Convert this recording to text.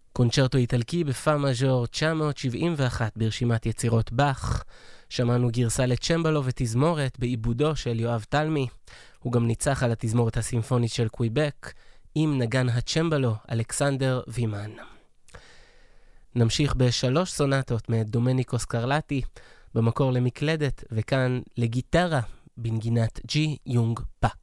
קונצ'רטו איטלקי בפא מז'ור 971 ברשימת יצירות באך. שמענו גרסה לצ'מבלו ותזמורת בעיבודו של יואב תלמי. הוא גם ניצח על התזמורת הסימפונית של קוויבק עם נגן הצ'מבלו אלכסנדר וימן. נמשיך בשלוש סונטות מדומניקו סקרלטי, במקור למקלדת וכאן לגיטרה בנגינת ג'י יונג פאק.